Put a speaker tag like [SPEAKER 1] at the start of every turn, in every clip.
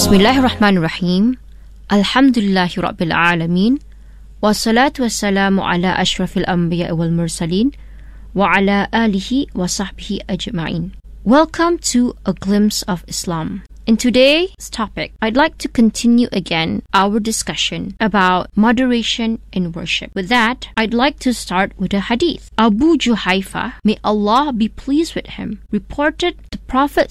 [SPEAKER 1] Bismillahirrahmanirrahim. Alhamdulillahi Rabbil Alameen. Wassalatu wassalamu ala ashrafil anbiya wal mursaleen. Wa ala alihi wa sahbihi ajma'in. Welcome to A Glimpse of Islam. In today's topic, I'd like to continue again our discussion about moderation in worship. With that, I'd like to start with a hadith. Abu Juhayfa, may Allah be pleased with him, reported the Prophet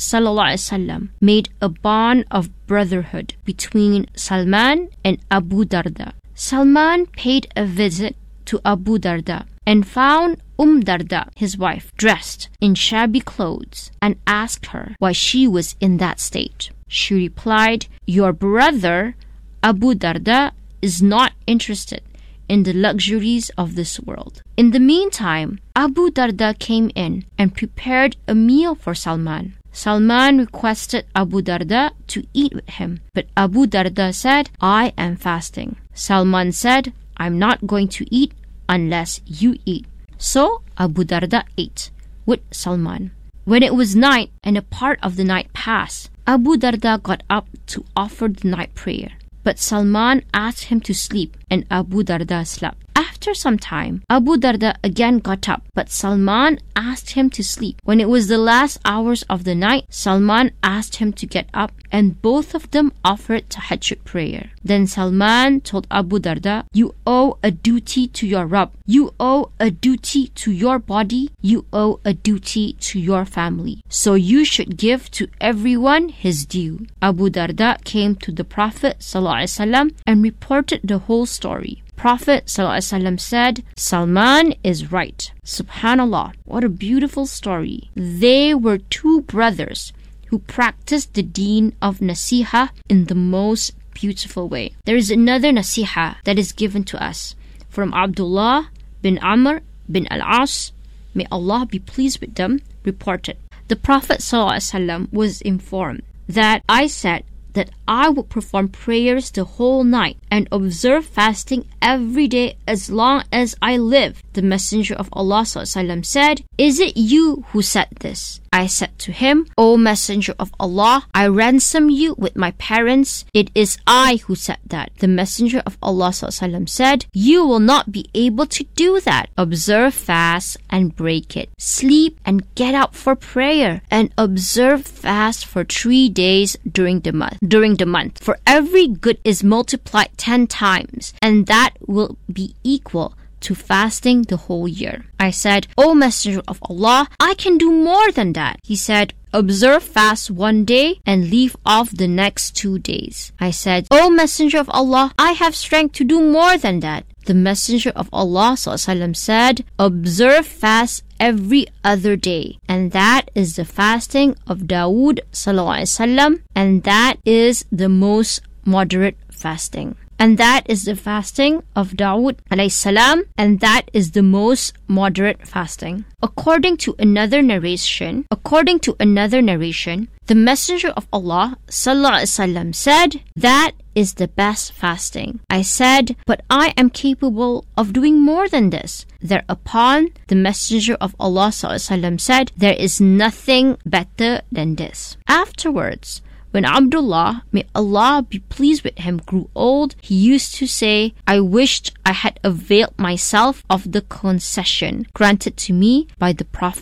[SPEAKER 1] ﷺ made a bond of brotherhood between Salman and Abu Darda. Salman paid a visit to Abu Darda and found Darda, his wife, dressed in shabby clothes, and asked her why she was in that state. She replied, "Your brother, Abu Darda, is not interested in the luxuries of this world." In the meantime, Abu Darda came in and prepared a meal for Salman. Salman requested Abu Darda to eat with him, but Abu Darda said, "I am fasting." Salman said, "I'm not going to eat unless you eat." So Abu Darda ate with Salman. When it was night and a part of the night passed, Abu Darda got up to offer the night prayer. But Salman asked him to sleep, and Abu Darda slept. After some time, Abu Darda again got up, but Salman asked him to sleep. When it was the last hours of the night, Salman asked him to get up, and both of them offered tahajjud prayer. Then Salman told Abu Darda, "You owe a duty to your Rabb. You owe a duty to your body. You owe a duty to your family. So you should give to everyone his due." Abu Darda came to the Prophet ﷺ and reported the whole story. Prophet ﷺ said, "Salman is right." Subhanallah, what a beautiful story. They were two brothers who practiced the deen of nasiha in the most beautiful way. There is another nasiha that is given to us from Abdullah bin Amr bin al-As, may Allah be pleased with them, reported. The Prophet ﷺ was informed that I said that I would perform prayers the whole night and observe fasting every day as long as I live. The Messenger of Allah ﷺ said, "Is it you who said this?" I said to him, "O Messenger of Allah, I ransom you with my parents. It is I who said that." The Messenger of Allah ﷺ said, "You will not be able to do that. Observe fast and break it. Sleep and get up for prayer, and observe fast for 3 days during the month. For every good is multiplied 10 times, and that will be equal to fasting the whole year." I said, "O Messenger of Allah, I can do more than that." He said, "Observe fast 1 day and leave off the next 2 days." I said, "O Messenger of Allah, I have strength to do more than that." The Messenger of Allah ﷺ said, "Observe fast every other day, and that is the fasting of Dawood ﷺ, and that is the most moderate fasting. And that is the fasting of Dawood ﷺ, and that is the most moderate fasting." According to another narration, the Messenger of Allah ﷺ said, "That is the best fasting." I said, "But I am capable of doing more than this." Thereupon, the Messenger of Allah ﷺ said, "There is nothing better than this." Afterwards, when Abdullah, may Allah be pleased with him, grew old, he used to say, "I wished I had availed myself of the concession granted to me by the Prophet